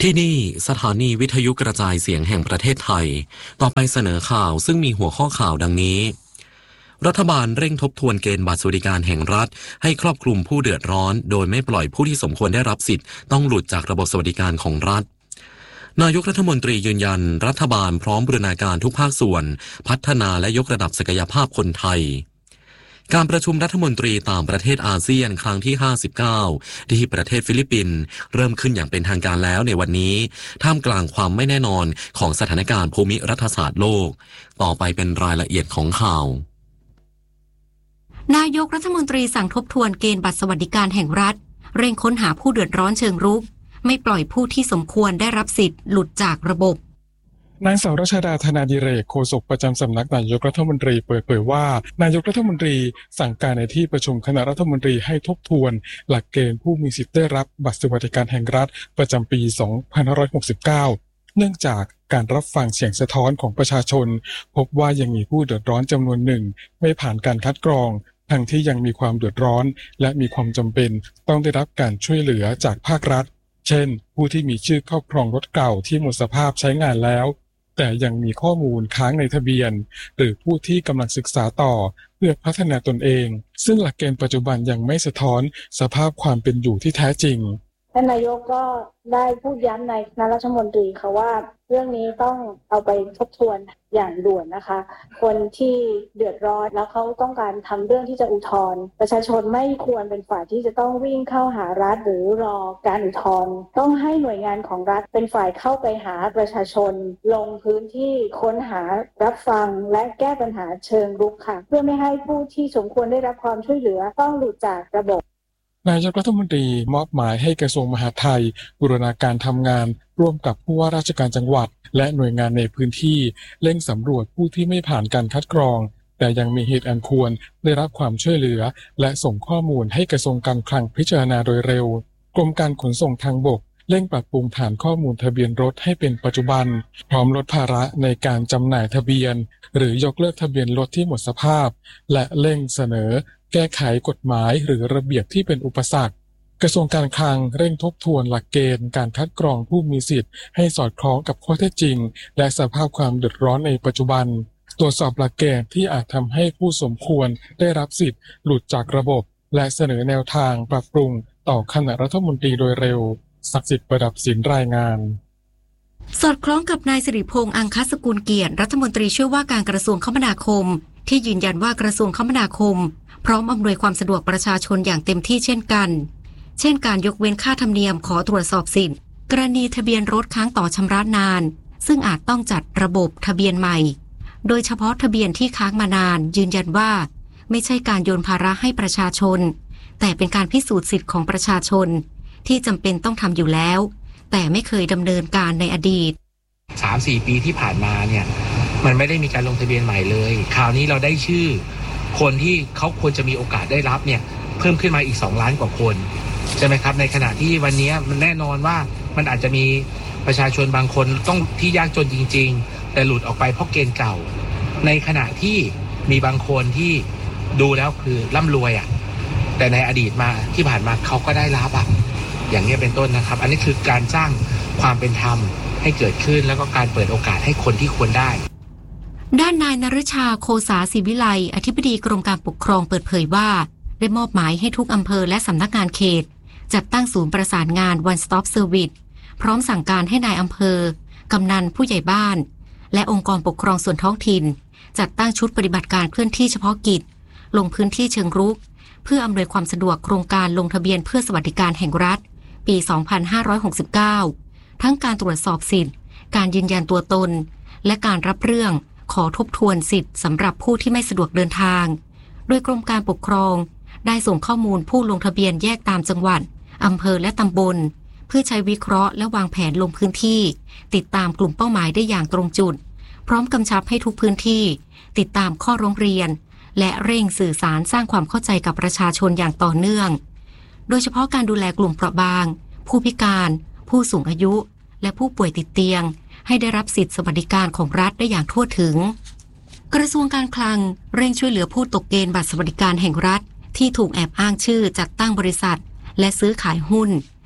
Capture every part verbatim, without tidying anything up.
ที่นี่สถานีวิทยุกระจายเสียงแห่งประเทศไทยต่อไปเสนอข่าวซึ่งมีหัวข้อข่าวดังนี้รัฐบาลเร่งทบทวนเกณฑ์บัตรสวัสดิการแห่งรัฐให้ครอบคลุมผู้เดือดร้อนโดยไม่ปล่อยผู้ที่สมควรได้รับสิทธิ์ต้องหลุดจากระบบสวัสดิการของรัฐนายกรัฐมนตรียืนยันรัฐบาลพร้อมบูรณาการทุกภาคส่วนพัฒนาและยกระดับศักยภาพคนไทยการประชุมรัฐมนตรีต่างประเทศอาเซียนครั้งที่ห้าสิบเก้าที่ประเทศฟิลิปปินส์เริ่มขึ้นอย่างเป็นทางการแล้วในวันนี้ท่ามกลางความไม่แน่นอนของสถานการณ์ภูมิรัฐศาสตร์โลกต่อไปเป็นรายละเอียดของข่าวนายกรัฐมนตรีสั่งทบทวนเกณฑ์บัตรสวัสดิการแห่งรัฐเร่งค้นหาผู้เดือดร้อนเชิงรุกไม่ปล่อยผู้ที่สมควรได้รับสิทธิ์หลุดจากระบบนางสาวรัชดาธนาดิเรกโฆษกประจำสำนักนายกรัฐมนตรีเปิดเผยว่านายกรัฐมนตรีสั่งการในที่ประชุมคณะรัฐมนตรีให้ทบทวนหลักเกณฑ์ผู้มีสิทธิ์ได้รับบัตรสวัสดิการแห่งรัฐประจำปี สองพันห้าร้อยหกสิบเก้า เนื่องจากการรับฟังเสียงสะท้อนของประชาชนพบว่ายังมีผู้เดือดร้อนจำนวนหนึ่งไม่ผ่านการคัดกรองทั้งที่ยังมีความเดือดร้อนและมีความจำเป็นต้องได้รับการช่วยเหลือจากภาครัฐเช่นผู้ที่มีชื่อครอบครองรถเก่าที่หมดสภาพใช้งานแล้วแต่ยังมีข้อมูลค้างในทะเบียนหรือผู้ที่กำลังศึกษาต่อเพื่อพัฒนาตนเองซึ่งหลักเกณฑ์ปัจจุบันยังไม่สะท้อนสภาพความเป็นอยู่ที่แท้จริงท่านนายกก็ได้พูดย้ำในคณะรัฐมนตรีค่ะว่าเรื่องนี้ต้องเอาไปทบทวนอย่างด่วนนะคะคนที่เดือดร้อนแล้วเขาต้องการทำเรื่องที่จะอุทธรณ์ประชาชนไม่ควรเป็นฝ่ายที่จะต้องวิ่งเข้าหารัฐหรือรอการอุทธรณ์ต้องให้หน่วยงานของรัฐเป็นฝ่ายเข้าไปหาประชาชนลงพื้นที่ค้นหารับฟังและแก้ปัญหาเชิงรุกค่ะเพื่อไม่ให้ผู้ที่สมควรได้รับความช่วยเหลือต้องหลุดจากระบบนายกรัฐมนตรีมอบหมายให้กระทรวงมหาดไทยบูรณาการทำงานร่วมกับผู้ว่าราชการจังหวัดและหน่วยงานในพื้นที่เร่งสำรวจผู้ที่ไม่ผ่านการคัดกรองแต่ยังมีเหตุอันควรได้รับความช่วยเหลือและส่งข้อมูลให้กระทรวงการคลังพิจารณาโดยเร็วกรมการขนส่งทางบกเร่งปรับปรุงฐานข้อมูลทะเบียนรถให้เป็นปัจจุบันพร้อมลดภาระในการจำหน่ายทะเบียนหรือยกเลิกทะเบียนรถที่หมดสภาพและเร่งเสนอแก้ไขกฎหมายหรือระเบียบที่เป็นอุปสรรคกระทรวงการคลังเร่งทบทวนหลักเกณฑ์การคัดกรองผู้มีสิทธิ์ให้สอดคล้องกับข้อเท็จจริงและสภาพความเดือดร้อนในปัจจุบันตรวจสอบหลักเกณฑ์ที่อาจทำให้ผู้สมควรได้รับสิทธิ์หลุดจากระบบและเสนอแนวทางปรับปรุงต่อคณะรัฐมนตรีโดยเร็วศักดิ์สิทธิ์ประดับศิลป์รายงานสอดคล้องกับนายสิริพงษ์อังคสกุลเกียรติรัฐมนตรีช่วยว่าการกระทรวงคมนาคมที่ยืนยันว่ากระทรวงคมนาคมพร้อมอำนวยความสะดวกประชาชนอย่างเต็มที่เช่นกันเช่นการยกเว้นค่าธรรมเนียมขอตรวจสอบสิทธิ์กรณีทะเบียนรถค้างต่อชำระนานซึ่งอาจต้องจัดระบบทะเบียนใหม่โดยเฉพาะทะเบียนที่ค้างมานานยืนยันว่าไม่ใช่การโยนภาระให้ประชาชนแต่เป็นการพิสูจน์สิทธิ์ของประชาชนที่จำเป็นต้องทำอยู่แล้วแต่ไม่เคยดำเนินการในอดีตสามสี่ ปีที่ผ่านมาเนี่ยมันไม่ได้มีการลงทะเบียนใหม่เลยคราวนี้เราได้ชื่อคนที่เขาควรจะมีโอกาสได้รับเนี่ยเพิ่มขึ้นมาอีกสองล้านกว่าคนใช่ไหมครับในขณะที่วันนี้มันแน่นอนว่ามันอาจจะมีประชาชนบางคนต้องที่ยากจนจริงๆแต่หลุดออกไปเพราะเกณฑ์เก่าในขณะที่มีบางคนที่ดูแล้วคือร่ำรวยอ่ะแต่ในอดีตมาที่ผ่านมาเขาก็ได้รับอ่ะอย่างนี้เป็นต้นนะครับอันนี้คือการสร้างความเป็นธรรมให้เกิดขึ้นแล้วก็การเปิดโอกาสให้คนที่ควรได้ด้านนายนฤชาโคสาศิวิไลอธิบดีกรมการปกครองเปิดเผยว่าได้มอบหมายให้ทุกอำเภอและสำนักงานเขตจัดตั้งศูนย์ประสานงาน One Stop Service พร้อมสั่งการให้นายอำเภอกำนันผู้ใหญ่บ้านและองค์กรปกครองส่วนท้องถิ่นจัดตั้งชุดปฏิบัติการเคลื่อนที่เฉพาะกิจลงพื้นที่เชิงรุกเพื่ออำนวยความสะดวกโครงการลงทะเบียนเพื่อสวัสดิการแห่งรัฐปี สองพันห้าร้อยหกสิบเก้า ทั้งการตรวจสอบสิทธิ์การยืนยันตัวตนและการรับเรื่องขอทบทวนสิทธิ์สำหรับผู้ที่ไม่สะดวกเดินทางโดยกรมการปกครองได้ส่งข้อมูลผู้ลงทะเบียนแยกตามจังหวัดอำเภอและตำบลเพื่อใช้วิเคราะห์และวางแผนลงพื้นที่ติดตามกลุ่มเป้าหมายได้อย่างตรงจุดพร้อมกำชับให้ทุกพื้นที่ติดตามข้อร้องเรียนและเร่งสื่อสารสร้างความเข้าใจกับประชาชนอย่างต่อเนื่องโดยเฉพาะการดูแลกลุ่มเปราะบางผู้พิการผู้สูงอายุและผู้ป่วยติดเตียงให้ได้รับสิทธิสวัสดิการของรัฐได้อย่างทั่วถึงกระทรวงการคลังเร่งช่วยเหลือผู้ตกเกณฑ์บัตรสวัสดิการแห่งรัฐที่ถูกแอบอ้างชื่อจัดตั้งบริษัทและซื้อขายหุ้น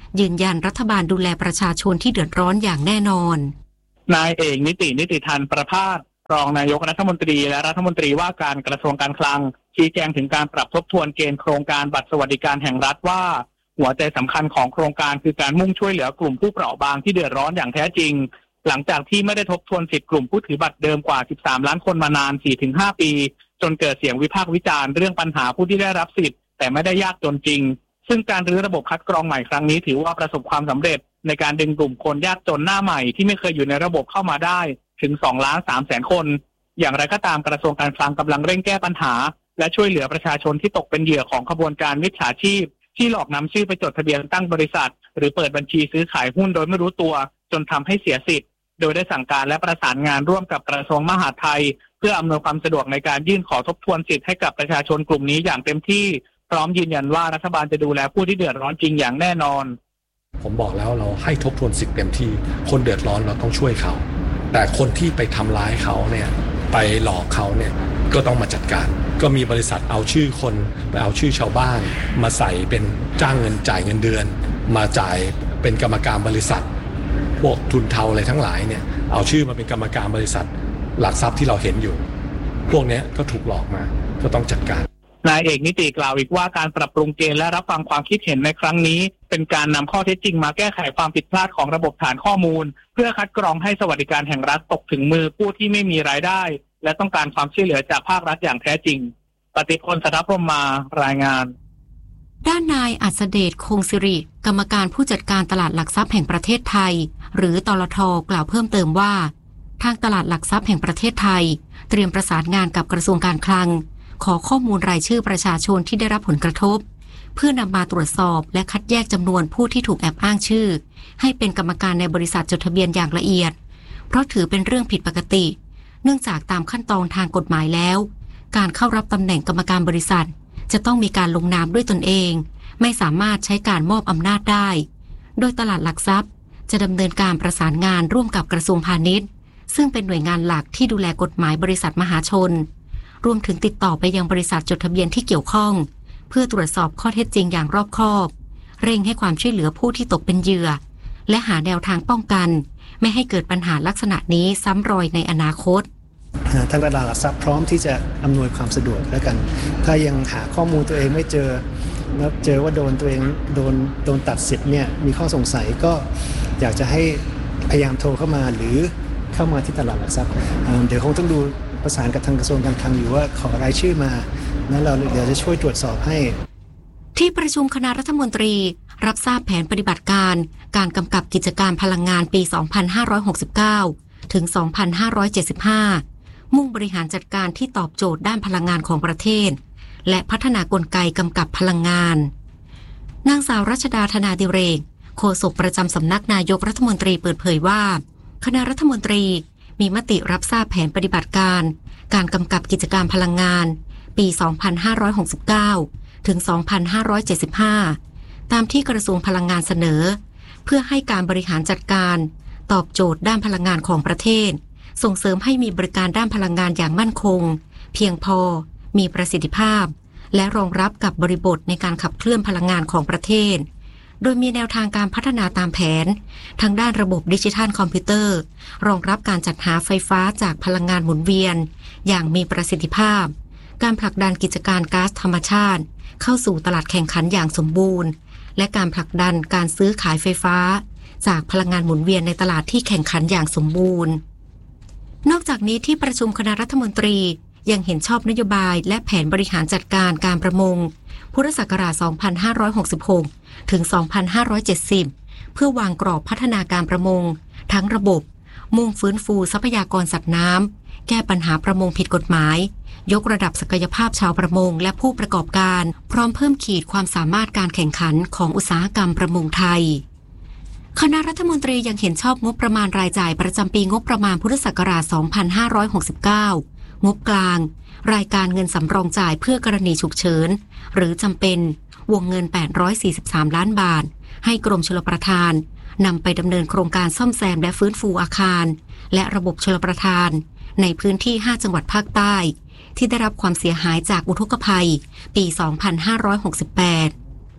ยืนยันรัฐบาลดูแลประชาชนที่เดือดร้อนอย่างแน่นอนนายเอกนิตินิติทันประภาสรองนายกรัฐมนตรีและรัฐมนตรีว่าการกระทรวงการคลังชี้แจงถึงการปรับทบทวนเกณฑ์โครงการบัตรสวัสดิการแห่งรัฐว่าหัวใจสำคัญของโครงการคือการมุ่งช่วยเหลือกลุ่มผู้เปราะบางที่เดือดร้อนอย่างแท้จริงหลังจากที่ไม่ได้ทบทวนสิทธิกลุ่มผู้ถือบัตรเดิมกว่าสิบสามล้านคนมานาน สี่ถึงห้า ปีจนเกิดเสียงวิพากษ์วิจารณ์เรื่องปัญหาผู้ที่ได้รับสิทธิ์แต่ไม่ได้ยากจนจริงซึ่งการรื้อระบบคัดกรองใหม่ครั้งนี้ถือว่าประสบความสำเร็จในการดึงกลุ่มคนยากจนหน้าใหม่ที่ไม่เคยอยู่ในระบบเข้ามาได้ถึง สองล้านสามแสน คนอย่างไรก็ตามกระทรวงการคลังกำลังเร่งแก้ปัญหาและช่วยเหลือประชาชนที่ตกเป็นเหยื่อของขบวนการมิจฉาชีพที่หลอกนำชื่อไปจดทะเบียนตั้งบริษัทหรือเปิดบัญชีซื้อขายหุ้นโดยไม่รู้ตัวจนทำให้เสียสิทธิ์โดยได้สั่งการและประสานงานร่วมกับกระทรวงมหาดไทยเพื่ออำนวยความสะดวกในการยื่นขอทบทวนสิทธิ์ให้กับประชาชนกลุ่มนี้อย่างเต็มที่พร้อมยืนยันว่ารัฐบาลจะดูแลผู้ที่เดือดร้อนจริงอย่างแน่นอนผมบอกแล้วเราให้ทบทวนสิทธิ์เต็มที่คนเดือดร้อนเราต้องช่วยเขาแต่คนที่ไปทำร้ายเขาเนี่ยไปหลอกเขาเนี่ยก็ต้องมาจัดการก็มีบริษัทเอาชื่อคนไปเอาชื่อชาวบ้านมาใส่เป็นจ้างเงินจ่ายเงินเดือนมาจ่ายเป็นกรรมการบริษัทพวกทุนเทาอะไรทั้งหลายเนี่ยเอาชื่อมาเป็นกรรมการบริษัทหลักทรัพย์ที่เราเห็นอยู่พวกนี้ก็ถูกหลอกมาก็ต้องจัดการนายเอกนิติกล่าวอีกว่าการปรับปรุงเกณฑ์และรับฟังความคิดเห็นในครั้งนี้เป็นการนำข้อเท็จจริงมาแก้ไขความผิดพลาดของระบบฐานข้อมูลเพื่อคัดกรองให้สวัสดิการแห่งรัฐตกถึงมือผู้ที่ไม่มีรายได้และต้องการความช่วยเหลือจากภาครัฐอย่างแท้จริงปฏิพล สัทธพรหมมารายงานด้านนายอัศเดชคงสิริกรรมการผู้จัดการตลาดหลักทรัพย์แห่งประเทศไทยหรือตลท.กล่าวเพิ่มเติมว่าทางตลาดหลักทรัพย์แห่งประเทศไทยเตรียมประสานงานกับกระทรวงการคลังขอข้อมูลรายชื่อประชาชนที่ได้รับผลกระทบเพื่อนำมาตรวจสอบและคัดแยกจำนวนผู้ที่ถูกแอบอ้างชื่อให้เป็นกรรมการในบริษัทจดทะเบียนอย่างละเอียดเพราะถือเป็นเรื่องผิดปกติเนื่องจากตามขั้นตอนทางกฎหมายแล้วการเข้ารับตำแหน่งกรรมการบริษัทจะต้องมีการลงนามด้วยตนเองไม่สามารถใช้การมอบอำนาจได้โดยตลาดหลักทรัพย์จะดำเนินการประสานงานร่วมกับกระทรวงพาณิชย์ซึ่งเป็นหน่วยงานหลักที่ดูแลกฎหมายบริษัทมหาชนรวมถึงติดต่อไปยังบริษัทจดทะเบียนที่เกี่ยวข้องเพื่อตรวจสอบข้อเท็จจริงอย่างรอบคอบเร่งให้ความช่วยเหลือผู้ที่ตกเป็นเหยื่อและหาแนวทางป้องกันไม่ให้เกิดปัญหาลักษณะนี้ซ้ำรอยในอนาคตทางตลาดหลักทรัพย์พร้อมที่จะอำนวยความสะดวกแล้วกันถ้ายังหาข้อมูลตัวเองไม่เจอแล้วเจอว่าโดนตัวเองโดนโดนตัดสิทธิ์เนี่ยมีข้อสงสัยก็อยากจะให้พยายามโทรเข้ามาหรือเข้ามาที่ตลาดหลักทรัพย์เดี๋ยวคงต้องดูประสานกับทางกระทรวงการคลังอยู่ว่าขอรายชื่อมาแล้วเราเดี๋ยวจะช่วยตรวจสอบให้ที่ประชุมคณะรัฐมนตรีรับทราบแผนปฏิบัติการการกำกับกิจการพลังงานปี สองพันห้าร้อยหกสิบเก้า ถึง สองพันห้าร้อยเจ็ดสิบห้า มุ่งบริหารจัดการที่ตอบโจทย์ด้านพลังงานของประเทศและพัฒนากลไกกำกับพลังงานนางสาวรัชดาธนาดิเรกโฆษกประจำสำนักนายกรัฐมนตรีเปิดเผยว่าคณะรัฐมนตรีมีมติรับทราบแผนปฏิบัติการการกำกับกิจการพลังงานปี สองพันห้าร้อยหกสิบเก้า ถึง สองพันห้าร้อยเจ็ดสิบห้า ตามที่กระทรวงพลังงานเสนอเพื่อให้การบริหารจัดการตอบโจทย์ด้านพลังงานของประเทศส่งเสริมให้มีบริการด้านพลังงานอย่างมั่นคงเพียงพอมีประสิทธิภาพและรองรับกับบริบทในการขับเคลื่อนพลังงานของประเทศโดยมีแนวทางการพัฒนาตามแผนทางด้านระบบดิจิทัลคอมพิวเตอร์รองรับการจัดหาไฟฟ้าจากพลังงานหมุนเวียนอย่างมีประสิทธิภาพการผลักดันกิจการก๊าซธรรมชาติเข้าสู่ตลาดแข่งขันอย่างสมบูรณ์และการผลักดันการซื้อขายไฟฟ้าจากพลังงานหมุนเวียนในตลาดที่แข่งขันอย่างสมบูรณ์นอกจากนี้ที่ประชุมคณะรัฐมนตรียังเห็นชอบนโยบายและแผนบริหารจัดการการประมงพุทธศักราช สองพันห้าร้อยหกสิบหก ถึง สองพันห้าร้อยเจ็ดสิบ เพื่อวางกรอบพัฒนาการประมงทั้งระบบมุ่งฟื้นฟูทรัพยากรสัตว์น้ำแก้ปัญหาประมงผิดกฎหมายยกระดับศักยภาพชาวประมงและผู้ประกอบการพร้อมเพิ่มขีดความสามารถการแข่งขันของอุตสาหกรรมประมงไทยคณะรัฐมนตรียังเห็นชอบงบประมาณรายจ่ายประจำปีงบประมาณพุทธศักราช สองพันห้าร้อยหกสิบเก้า งบกลางรายการเงินสำรองจ่ายเพื่อกรณีฉุกเฉินหรือจำเป็นวงเงินแปดร้อยสี่สิบสามล้านบาทให้กรมชลประทานนำไปดำเนินโครงการซ่อมแซมและฟื้นฟูอาคารและระบบชลประทานในพื้นที่ห้าจังหวัดภาคใต้ที่ได้รับความเสียหายจากอุทกภัยปี สองพันห้าร้อยหกสิบแปด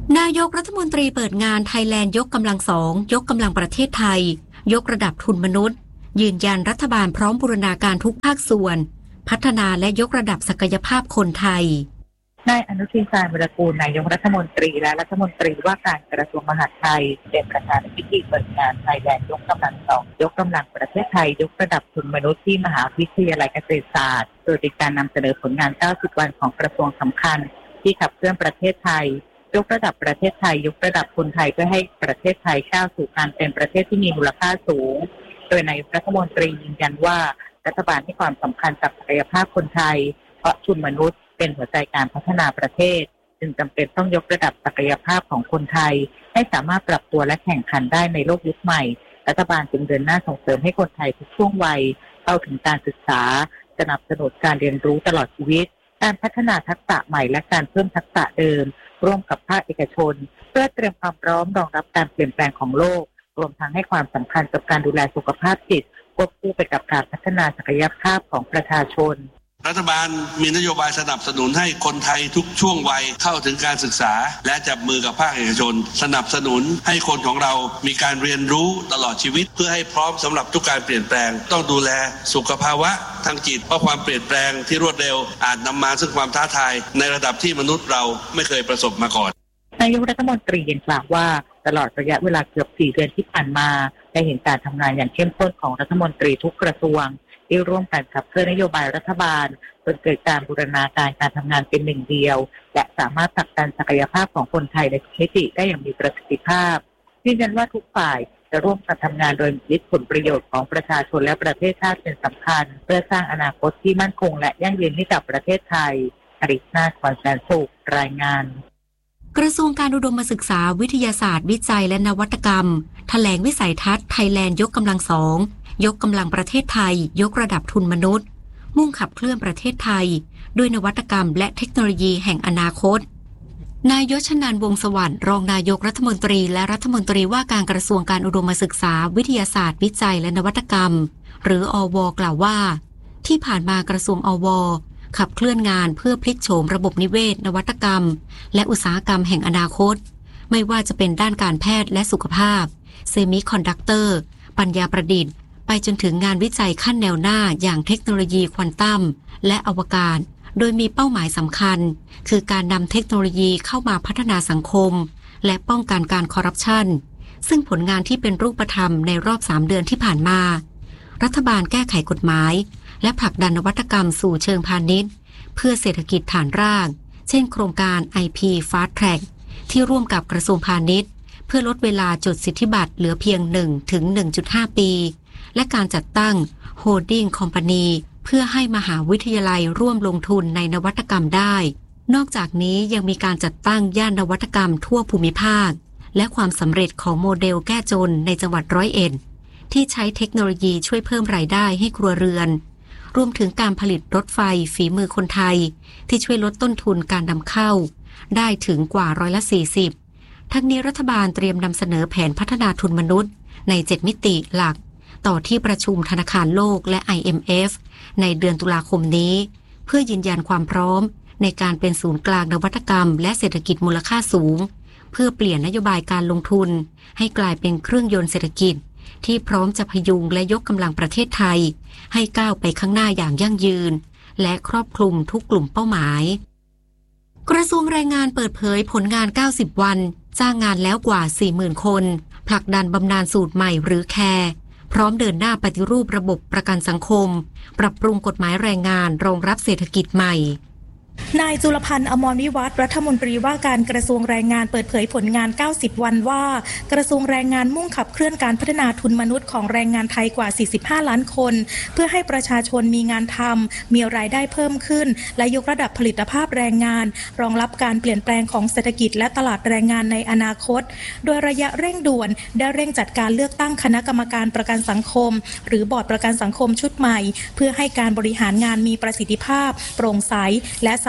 นายกรัฐมนตรีเปิดงานไทยแลนด์ยกกำลังสองยกกำลังประเทศไทยยกระดับทุนมนุษย์ยืนยันรัฐบาลพร้อมบูรณาการทุกภาคส่วนพัฒนาและยกระดับศักยภาพคนไทยนายอนุทินชาญวิรากูลนายกรัฐมนตรีและรัฐมนตรีว่าการกระทรวงมหาดไทยเป็นประธานในพิธีเปิดงานไทยแลนด์ยกกำลังสองยกกำลังประเทศไทยยกระดับทุนมนุษย์ที่มหาวิทยาลัยเกษตรศาสตร์โดยเป็นการนำเสนอผลงานเก้าสิบวันของกระทรวงสำคัญที่ขับเคลื่อนประเทศไทยยกระดับประเทศไทยยกระดับคนไทยเพื่อให้ประเทศไทยก้าวสู่การเป็นประเทศที่มีมูลค่าสูงโดยนายกรัฐมนตรียืนยันว่ารัฐบาลให้ความสำคัญกับศักยภาพคนไทยเพราะทุนมนุษย์เป็นหัวใจการพัฒนาประเทศจึงจำเป็นต้องยกระดับศักยภาพของคนไทยให้สามารถปรับตัวและแข่งขันได้ในโลกยุคใหม่รัฐบาลจึงเดินหน้าส่งเสริมให้คนไทยทุกช่วงวัยเข้าถึงการศึกษาสนับสนุนการเรียนรู้ตลอดชีวิตการพัฒนาทักษะใหม่และการเพิ่มทักษะเดิมร่วมกับภาคเอกชนเพื่อเตรียมความพร้อมรองรับการเปลี่ยนแปลงของโลกรวมทั้งให้ความสำคัญกับการดูแลสุขภาพจิตควบคู่ไปกับการพัฒนาศักยภาพของประชาชนรัฐบาลมีนโยบายสนับสนุนให้คนไทยทุกช่วงวัยเข้าถึงการศึกษาและจับมือกับภาคเอกชนสนับสนุนให้คนของเรามีการเรียนรู้ตลอดชีวิตเพื่อให้พร้อมสำหรับทุกการเปลี่ยนแปลงต้องดูแลสุขภาวะทางจิตเพราะความเปลี่ยนแปลงที่รวดเร็วอาจนำมาซึ่งความท้าทายในระดับที่มนุษย์เราไม่เคยประสบมาก่อนนายกรัฐมนตรียังกล่าวว่าตลอดระยะเวลาเกือบสี่เดือนที่ผ่านมาได้เห็นการทำงานอย่างเข้มข้นของรัฐมนตรีทุกกระทรวงที่ร่วมกันขับเคลื่อนนโยบายรัฐบาลจนเกิดการบูรณาการการทำงานเป็นหนึ่งเดียวและสามารถผลักดันศักยภาพของคนไทยในทุกมิติได้อย่างมีประสิทธิภาพยืนยันว่าทุกฝ่ายจะร่วมกันทำงานโดยยึดผลประโยชน์ของประชาชนและประเทศชาติเป็นสำคัญเพื่อสร้างอนาคตที่มั่นคงและยั่งยืนให้กับประเทศไทยอริศนาถ ขวัญแสนสุขรายงานกระทรวงการอุดมศึกษาวิทยาศาสตร์วิจัยและนวัตกรรมแถลงวิสัยทัศน์ไทยแลนด์ยกกำลังสองยกกำลังประเทศไทยยกระดับทุนมนุษย์มุ่งขับเคลื่อนประเทศไทยด้วยนวัตกรรมและเทคโนโลยีแห่งอนาคตนายยศนันท์วงศ์สวัสดิ์รองนายกรัฐมนตรีและรัฐมนตรีว่าการกระทรวงการอุดมศึกษาวิทยาศาสตร์วิจัยและนวัตกรรมหรืออว.กล่าวว่าที่ผ่านมากระทรวงอว.ขับเคลื่อนงานเพื่อพลิกโฉมระบบนิเวศนวัตกรรมและอุตสาหกรรมแห่งอนาคตไม่ว่าจะเป็นด้านการแพทย์และสุขภาพเซมิคอนดักเตอร์ปัญญาประดิษฐ์ไปจนถึงงานวิจัยขั้นแนวหน้าอย่างเทคโนโลยีควอนตัมและอวกาศโดยมีเป้าหมายสำคัญคือการนำเทคโนโลยีเข้ามาพัฒนาสังคมและป้องกันการคอร์รัปชันซึ่งผลงานที่เป็นรูปธรรมในรอบสามเดือนที่ผ่านมารัฐบาลแก้ไขกฎหมายและผลักดันนวัตกรรมสู่เชิงพาณิชย์เพื่อเศรษฐกิจฐานรากเช่นโครงการ ไอ พี Fast Track ที่ร่วมกับกระทรวงพาณิชย์เพื่อลดเวลาจดสิทธิบัตรเหลือเพียง หนึ่งถึงหนึ่งจุดห้า ปีและการจัดตั้ง Holding Company เพื่อให้มหาวิทยาลัยร่วมลงทุนในนวัตกรรมได้นอกจากนี้ยังมีการจัดตั้งย่านนวัตกรรมทั่วภูมิภาคและความสำเร็จของโมเดลแก้จนในจังหวัดร้อยเอ็ดที่ใช้เทคโนโลยีช่วยเพิ่มรายได้ให้ครัวเรือนรวมถึงการผลิตรถไฟฝีมือคนไทยที่ช่วยลดต้นทุนการนำเข้าได้ถึงกว่าร้อยละสี่สิบทั้งนี้รัฐบาลเตรียมนำเสนอแผนพัฒนาทุนมนุษย์ในเจ็ดมิติหลักต่อที่ประชุมธนาคารโลกและ ไอ เอ็ม เอฟ ในเดือนตุลาคมนี้เพื่อยืนยันความพร้อมในการเป็นศูนย์กลางนวัตกรรมและเศรษฐกิจมูลค่าสูงเพื่อเปลี่ยนนโยบายการลงทุนให้กลายเป็นเครื่องยนต์เศรษฐกิจที่พร้อมจะพยุงและยกกำลังประเทศไทยให้ก้าวไปข้างหน้าอย่างยั่งยืนและครอบคลุมทุกกลุ่มเป้าหมายกระทรวงแรงงานเปิดเผยผลงานเก้าสิบวันจ้างงานแล้วกว่า สี่หมื่น คนผลักดันบำนาญสูตรใหม่หรือแคร์พร้อมเดินหน้าปฏิรูประบบประกันสังคมปรับปรุงกฎหมายแรงงานรองรับเศรษฐกิจใหม่นายจุลพันธ์อมรวิวัฒน์รัฐมนตรีว่าการกระทรวงแรงงานเปิดเผยผลงานเก้าสิบวันว่ากระทรวงแรงงานมุ่งขับเคลื่อนการพัฒนาทุนมนุษย์ของแรงงานไทยกว่าสี่สิบห้าล้านคนเพื่อให้ประชาชนมีงานทำมีรายได้เพิ่มขึ้นและยกระดับผลิตภาพแรงงานรองรับการเปลี่ยนแปลงของเศรษฐกิจและตลาดแรงงานในอนาคตโดยระยะเร่งด่วนได้เร่งจัดการเลือกตั้งคณะกรรมการประกันสังคมหรือบอร์ดประกันสังคมชุดใหม่เพื่อให้การบริหารงานมีประสิทธิภาพโปร่งใสและส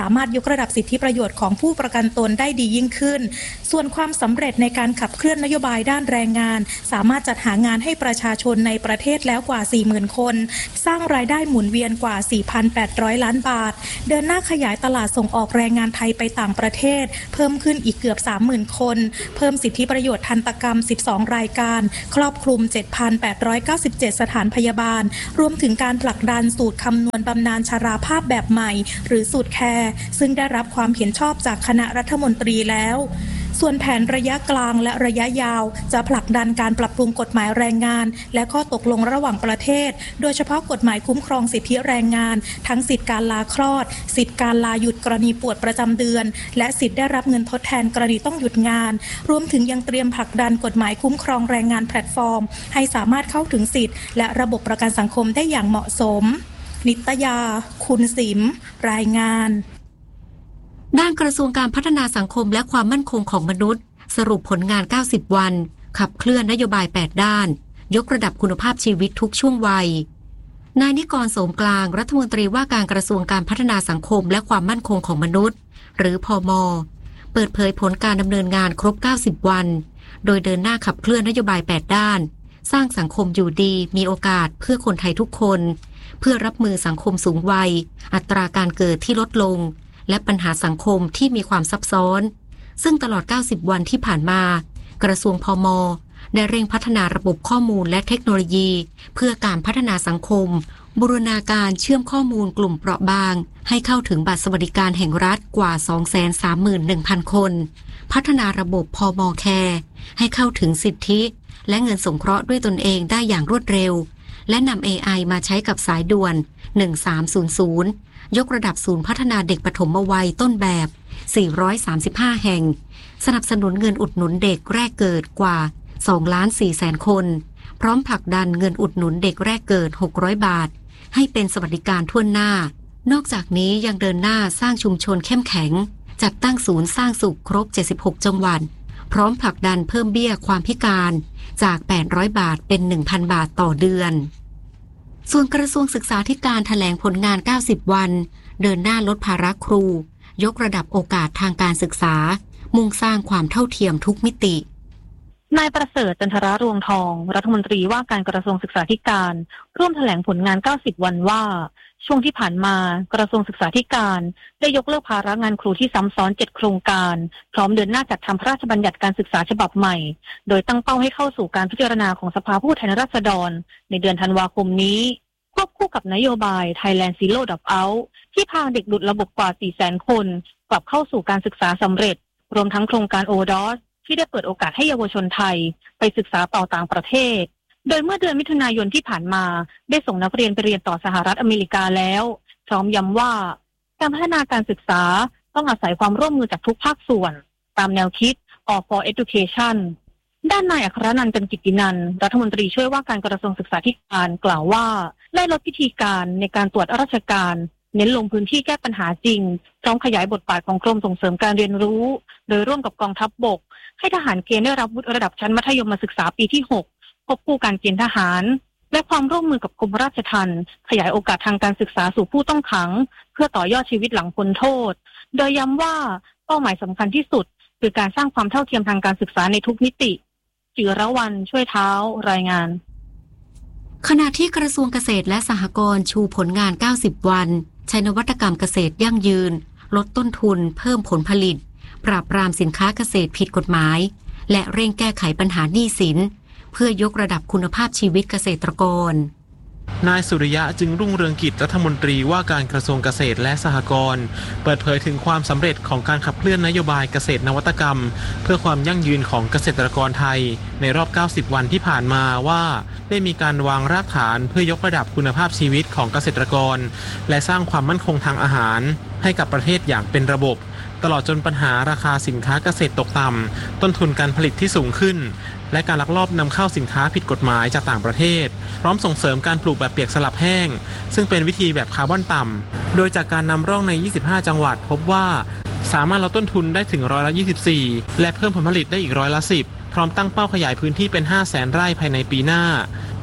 ามารถยกระดับสิทธิประโยชน์ของผู้ประกันตนได้ดียิ่งขึ้นส่วนความสำเร็จในการขับเคลื่อนนโยบายด้านแรงงานสามารถจัดหางานให้ประชาชนในประเทศแล้วกว่า สี่หมื่น คนสร้างรายได้หมุนเวียนกว่า สี่พันแปดร้อย ล้านบาทเดินหน้าขยายตลาดส่งออกแรงงานไทยไปต่างประเทศเพิ่มขึ้นอีกเกือบ สามหมื่น คนเพิ่มสิทธิประโยชน์ทันตกรรมสิบสองรายการครอบคลุม เจ็ดพันแปดร้อยเก้าสิบเจ็ด สถานพยาบาลรวมถึงการผลักดันสูตรคำนวณบำนาญชราภาพแบบใหม่หรือสูตรแคร์ซึ่งได้รับความเห็นชอบจากคณะรัฐมนตรีแล้วส่วนแผนระยะกลางและระยะยาวจะผลักดันการปรับปรุงกฎหมายแรงงานและข้อตกลงระหว่างประเทศโดยเฉพาะกฎหมายคุ้มครองสิทธิแรงงานทั้งสิทธิการลาคลอดสิทธิการลาหยุดกรณีปวดประจำเดือนและสิทธิได้รับเงินทดแทนกรณีต้องหยุดงานรวมถึงยังเตรียมผลักดันกฎหมายคุ้มครองแรงงานแพลตฟอร์มให้สามารถเข้าถึงสิทธิและระบบประกันสังคมได้อย่างเหมาะสมนิตยาคุณสิมรายงานด้านกระทรวงการพัฒนาสังคมและความมั่นคงของมนุษย์สรุปผลงานเก้าสิบวันขับเคลื่อนนโยบายแปดด้านยกระดับคุณภาพชีวิตทุกช่วงวัยนายนิกรโสมกลางรัฐมนตรีว่าการกระทรวงการพัฒนาสังคมและความมั่นคงของมนุษย์หรือพม.เปิดเผยผลการดำเนินงานครบเก้าสิบวันโดยเดินหน้าขับเคลื่อนนโยบายแปดด้านสร้างสังคมอยู่ดีมีโอกาสเพื่อคนไทยทุกคนเพื่อรับมือสังคมสูงวัยอัตราการเกิดที่ลดลงและปัญหาสังคมที่มีความซับซ้อนซึ่งตลอดเก้าสิบวันที่ผ่านมากระทรวงพม.ได้เร่งพัฒนาระบบข้อมูลและเทคโนโลยีเพื่อการพัฒนาสังคมบูรณาการเชื่อมข้อมูลกลุ่มเปราะบางให้เข้าถึงบัตรสวัสดิการแห่งรัฐกว่า สองแสนสามหมื่นหนึ่งพัน คนพัฒนาระบบพม.แคร์ให้เข้าถึงสิทธิและเงินสงเคราะห์ด้วยตนเองได้อย่างรวดเร็วและนำ เอ ไอ มาใช้กับสายด่วนหนึ่งสามศูนย์ศูนย์ยกระดับศูนย์พัฒนาเด็กปฐมวัยต้นแบบสี่ร้อยสามสิบห้าแห่งสนับสนุนเงินอุดหนุนเด็กแรกเกิดกว่าสองล้านสี่แสนคนพร้อมผลักดันเงินอุดหนุนเด็กแรกเกิดหกร้อยบาทให้เป็นสวัสดิการทั่วหน้านอกจากนี้ยังเดินหน้าสร้างชุมชนเข้มแข็งจัดตั้งศูนย์สร้างสุขครบเจ็ดสิบหกจังหวัดพร้อมผลักดันเพิ่มเบี้ยความพิการจากแปดร้อยบาทเป็น หนึ่งพัน บาทต่อเดือนส่วนกระทรวงศึกษาธิการแถลงผลงานเก้าสิบวันเดินหน้าลดภาระครูยกระดับโอกาสทางการศึกษามุ่งสร้างความเท่าเทียมทุกมิตินายประเสริฐจันทรารวงทองรัฐมนตรีว่าการกระทรวงศึกษาธิการร่วมแถลงผลงานเก้าสิบวันว่าช่วงที่ผ่านมากระทรวงศึกษาธิการได้ยกเลิกภาระงานครูที่ซ้ำซ้อนเจ็ดโครงการพร้อมเดินหน้าจัดทำพระราชบัญญัติการศึกษาฉบับใหม่โดยตั้งเป้าให้เข้าสู่การพิจารณาของสภาผู้แทนราษฎรในเดือนธันวาคมนี้ควบคู่กับนโยบาย Thailand Zero Dropout ที่พาเด็กหลุดระบบกว่า สี่แสน คนกลับเข้าสู่การศึกษาสำเร็จรวมทั้งโครงการ โอ ดี โอ เอส ที่ได้เปิดโอกาสให้เยาวชนไทยไปศึกษาต่อต่างประเทศโดยเมื่อเดือนมิถุนายนที่ผ่านมาได้ส่งนักเรียนไปเรียนต่อสหรัฐอเมริกาแล้วพร้อมย้ำว่าการพัฒนาการศึกษาต้องอาศัยความร่วมมือจากทุกภาคส่วนตามแนวคิด All for Education ด้านนายอัครนันท์ จันกิตตินันท์รัฐมนตรีช่วยว่าการกระทรวงศึกษาธิการกล่าวว่าได้ลดพิธีการในการตรวจราชการเน้นลงพื้นที่แก้ปัญหาจริงพร้อมขยายบทบาทของกรมส่งเสริมการเรียนรู้โดยร่วมกับกองทัพบกให้ทหารเกณฑ์ได้รับวุฒิระดับชั้นมัธยมศึกษาปีที่หกควบคู่การเกณฑ์ทหารและความร่วมมือกับกรมราชทัณฑ์ขยายโอกาสทางการศึกษาสู่ผู้ต้องขังเพื่อต่อยอดชีวิตหลังพ้นโทษโดยย้ำว่าเป้าหมายสำคัญที่สุดคือการสร้างความเท่าเทียมทางการศึกษาในทุกมิติจิรวรรณช่วยเท้ารายงานขณะที่กระทรวงเกษตรและสหกรณ์ชูผลงานเก้าสิบวันใช้นวัตกรรมเกษตรยั่งยืนลดต้นทุนเพิ่มผลผลิตปราบปรามสินค้าเกษตรผิดกฎหมายและเร่งแก้ไขปัญหาหนี้สินเพื่อยกระดับคุณภาพชีวิตเกษตรกรนายสุริยะจึงรุ่งเรืองกิจรัฐมนตรีว่าการกระทรวงเกษตรและสหกรณ์เปิดเผยถึงความสำเร็จของการขับเคลื่อนนโยบายเกษตรนวัตกรรมเพื่อความยั่งยืนของเกษตรกรไทยในรอบเก้าสิบวันที่ผ่านมาว่าได้มีการวางรากฐานเพื่อยกระดับคุณภาพชีวิตของเกษตรกรและสร้างความมั่นคงทางอาหารให้กับประเทศอย่างเป็นระบบตลอดจนปัญหาราคาสินค้าเกษตรตกต่ำต้นทุนการผลิตที่สูงขึ้นและการลักลอบนำเข้าสินค้าผิดกฎหมายจากต่างประเทศพร้อมส่งเสริมการปลูกแบบเปียกสลับแห้งซึ่งเป็นวิธีแบบคาร์บอนต่ำโดยจากการนำร่องในยี่สิบห้าจังหวัดพบว่าสามารถลดต้นทุนได้ถึงร้อยละยี่สิบสี่และเพิ่มผลผลิตได้อีกร้อยละสิบพร้อมตั้งเป้าขยายพื้นที่เป็นห้าแสนไร่ภายในปีหน้า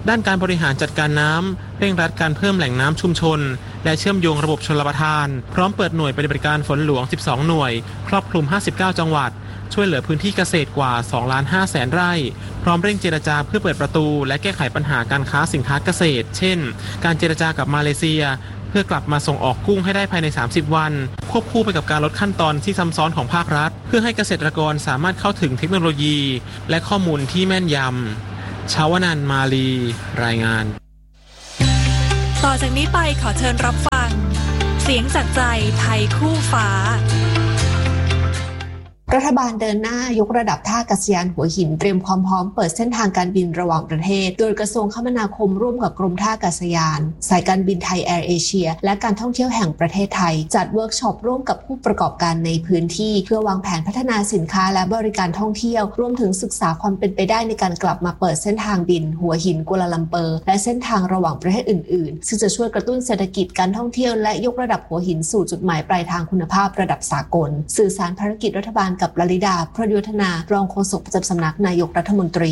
ด้านการบริหารจัดการน้ำเร่งรัดการเพิ่มแหล่งน้ำชุมชนและเชื่อมโยงระบบชลประทานพร้อมเปิดหน่วยปฏิบัติการฝนหลวงสิบสองหน่วยครอบคลุมห้าสิบเก้าจังหวัดช่วยเหลือพื้นที่เกษตรกว่า สองล้านห้าแสน ไร่พร้อมเร่งเจรจาเพื่อเปิดประตูและแก้ไขปัญหาการค้าสินค้าเกษตรเช่นการเจรจากับมาเลเซียเพื่อกลับมาส่งออกกุ้งให้ได้ภายในสามสิบวันควบคู่ไปกับการลดขั้นตอนที่ซ้ำซ้อนของภาครัฐเพื่อให้เกษตรกรสามารถเข้าถึงเทคโนโลยีและข้อมูลที่แม่นยำชาวนันท์มาลีรายงานต่อจากนี้ไปขอเชิญรับฟังเสียงจากใจไทยคู่ฟ้ารัฐบาลเดินหน้ายกระดับท่าอากาศยานหัวหินเตรียมความพร้อมเปิดเส้นทางการบินระหว่างประเทศโดยกระทรวงคมนาคมร่วมกับกรมท่าอากาศยานสายการบินไทยแอร์เอเชียและการท่องเที่ยวแห่งประเทศไทยจัดเวิร์กช็อปร่วมกับผู้ประกอบการในพื้นที่เพื่อวางแผนพัฒนาสินค้าและบริการท่องเที่ยวรวมถึงศึกษาความเป็นไปได้ในการกลับมาเปิดเส้นทางบินหัวหินกัวลาลัมเปอร์และเส้นทางระหว่างประเทศอื่นๆซึ่งจะช่วยกระตุ้นเศรษฐกิจการท่องเที่ยวและยกระดับหัวหินสู่จุดหมายปลายทางคุณภาพระดับสากลสื่อสารภารกิจรัฐบาลกับลลิดาประยุทธนารองโฆษกประจำสำนักนายกรัฐมนตรี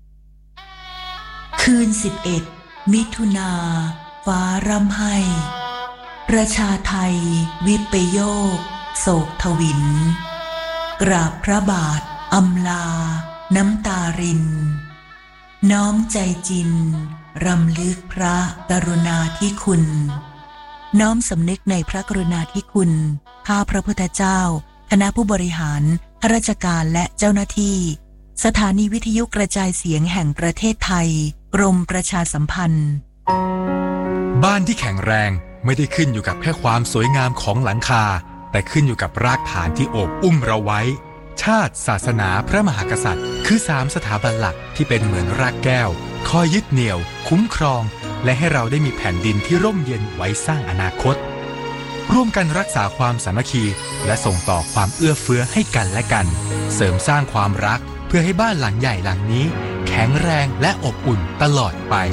คืนสิบเอ็ดมิถุนาฟ้าร่ำไห้ประชาไทยวิปโยคโศกทวินกราบพระบาทอำลาน้ำตารินน้อมใจจินรำลึกพระกรุณาธิคุณน้อมสำนึกในพระกรุณาธิคุณข้าพระพุทธเจ้าคณะผู้บริหารข้าราชการและเจ้าหน้าที่สถานีวิทยุกระจายเสียงแห่งประเทศไทยกรมประชาสัมพันธ์บ้านที่แข็งแรงไม่ได้ขึ้นอยู่กับแค่ความสวยงามของหลังคาแต่ขึ้นอยู่กับรากฐานที่โอบอุ้มเราไว้ชาติศาสนาพระมหากษัตริย์คือสามสถาบันหลักที่เป็นเหมือนรากแก้วคอยยึดเหนี่ยวคุ้มครองและให้เราได้มีแผ่นดินที่ร่มเย็นไว้สร้างอนาคตร่วมกันรักษาความสามัคคีและส่งต่อความเอื้อเฟื้อให้กันและกันเสริมสร้างความรักเพื่อให้บ้านหลังใหญ่หลังนี้แข็งแรงและอบอุ่นตลอดไป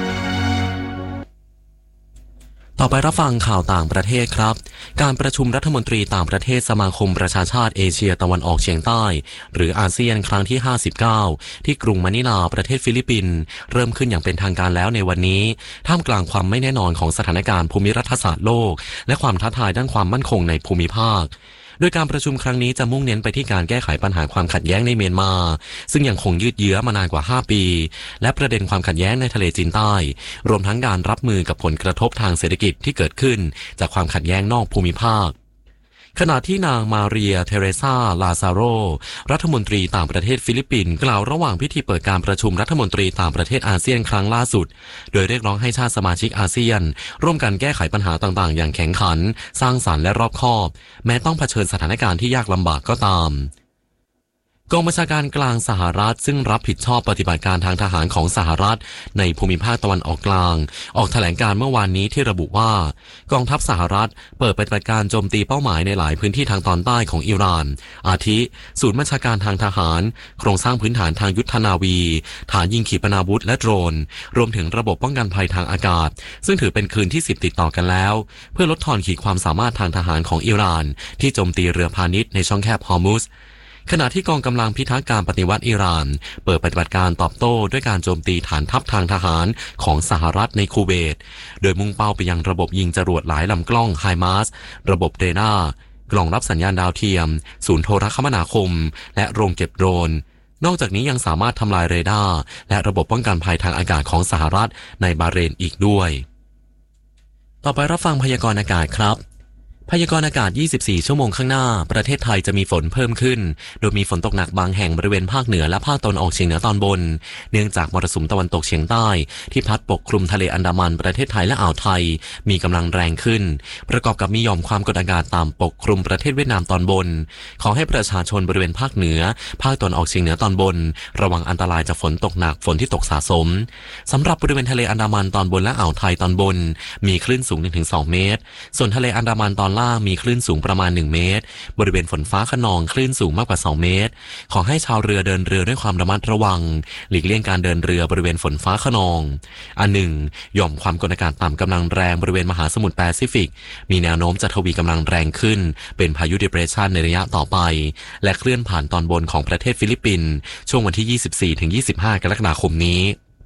ต่อไปรับฟังข่าวต่างประเทศครับการประชุมรัฐมนตรีต่างประเทศสมาคมประชาชาติเอเชียตะวันออกเฉียงใต้หรืออาเซียนครั้งที่ห้าสิบเก้าที่กรุงมะนิลาประเทศฟิลิปปินส์เริ่มขึ้นอย่างเป็นทางการแล้วในวันนี้ท่ามกลางความไม่แน่นอนของสถานการณ์ภูมิรัฐศาสตร์โลกและความท้าทายด้านความมั่นคงในภูมิภาคโดยการประชุมครั้งนี้จะมุ่งเน้นไปที่การแก้ไขปัญหาความขัดแย้งในเมียนมาซึ่งยังคงยืดเยื้อมานานกว่าห้าปีและประเด็นความขัดแย้งในทะเลจีนใต้รวมทั้งการรับมือกับผลกระทบทางเศรษฐกิจที่เกิดขึ้นจากความขัดแย้งนอกภูมิภาคขณะที่นางมาเรียเทเรซาลาซาโรรัฐมนตรีต่างประเทศฟิลิปปินส์กล่าวระหว่างพิธีเปิดการประชุมรัฐมนตรีต่างประเทศอาเซียนครั้งล่าสุดโดยเรียกร้องให้ชาติสมาชิกอาเซียนร่วมกันแก้ไขปัญหาต่างๆอย่างแข็งขันสร้างสรรค์และรอบคอบแม้ต้องเผชิญสถานการณ์ที่ยากลำบากก็ตามกองบัญชาการกลางสหรัฐซึ่งรับผิดชอบปฏิบัติการทางทหารของสหรัฐในภูมิภาคตะวันออกกลางออกแถลงการเมื่อวานนี้ที่ระบุว่ากองทัพสหรัฐเปิดปฏิบัติการโจมตีเป้าหมายในหลายพื้นที่ทางตอนใต้ของอิหร่านอาทิศูนย์บัญชาการทางทหารโครงสร้างพื้นฐานทางยุทธนาวีฐานยิงขีปนาวุธและโดรนรวมถึงระบบป้องกันภัยทางอากาศซึ่งถือเป็นคืนที่สิบติดต่อกันแล้วเพื่อลดทอนขีดความสามารถทางทหารของอิหร่านที่โจมตีเรือพาณิชย์ในช่องแคบฮอร์มุซขณะที่กองกำลังพิทักษ์การปฏิวัติอิหร่านเปิดปฏิบัติการตอบโต้ด้วยการโจมตีฐานทัพทางทหารของสหรัฐในคูเวตโดยมุ่งเป้าไปยังระบบยิงจรวดหลายลำกล้องไฮมาร์สระบบเรดาร์กล่องรับสัญญาณดาวเทียมศูนย์โทรคมนาคมและโรงเก็บโดรนนอกจากนี้ยังสามารถทำลายเรดาร์และระบบป้องกันภัยทางอากาศของสหรัฐในบาห์เรนอีกด้วยต่อไปรับฟังพยากรณ์อากาศครับพยากรณ์อากาศยี่สิบสี่ชั่วโมงข้างหน้าประเทศไทยจะมีฝนเพิ่มขึ้นโดยมีฝนตกหนักบางแห่งบริเวณภาคเหนือและภาคตะวันออกเฉียงเหนือตอนบนเนื่องจากมรสุมตะวันตกเฉียงใต้ที่พัดปกคลุมทะเลอันดามันประเทศไทยและอ่าวไทยมีกำลังแรงขึ้นประกอบกับมีหย่อมความกดอากาศต่ำปกคลุมประเทศเวียดนามตอนบนขอให้ประชาชนบริเวณภาคเหนือภาคตะวันออกเฉียงเหนือตอนบนระวังอันตรายจากฝนตกหนักฝนที่ตกสะสมสำหรับบริเวณทะเลอันดามันตอนบนและอ่าวไทยตอนบนมีคลื่นสูง หนึ่งถึงสอง เมตรส่วนทะเลอันดามันตอนล่างมีคลื่นสูงประมาณหนึ่งเมตรบริเวณฝนฟ้าคะนองคลื่นสูงมากกว่าสองเมตรขอให้ชาวเรือเดินเรือด้วยความระมัดระวังหลีกเลี่ยงการเดินเรือบริเวณฝนฟ้าคะนองอันหนึ่งหย่อมความกดอากาศต่ำกำลังแรงบริเวณมหาสมุทรแปซิฟิกมีแนวโน้มจะทวีกำลังแรงขึ้นเป็นพายุ Depression ในระยะต่อไปและเคลื่อนผ่านตอนบนของประเทศฟิลิปปินส์ช่วงวันที่ ยี่สิบสี่ถึงยี่สิบห้า กรกฎาคมนี้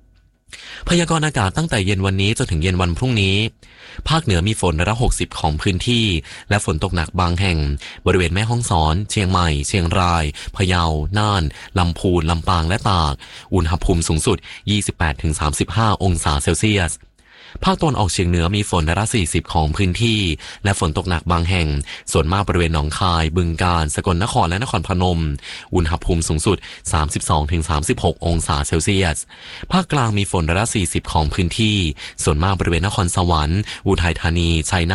พยากรณ์อากาศตั้งแต่เย็นวันนี้จนถึงเย็นวันพรุ่งนี้ภาคเหนือมีฝนร้อยละหกสิบของพื้นที่และฝนตกหนักบางแห่งบริเวณแม่ฮ่องสอนเชียงใหม่เชียงรายพะเยาน่านลำพูนลำปางและตากอุณหภูมิสูงสุด ยี่สิบแปดถึงสามสิบห้า องศาเซลเซียสภาคตะวันออกเฉียงเหนือมีฝนร้อยละสี่สิบของพื้นที่และฝนตกหนักบางแห่งส่วนมากบริเวณหนองคายบึงกาฬสกลนครและนครพนมอุณหภูมิสูงสุด สามสิบสองถึงสามสิบหก องศาเซลเซียสภาคกลางมีฝนร้อยละสี่สิบของพื้นที่ส่วนมากบริเวณนครสวรรค์อุทัยธานีชัยนาท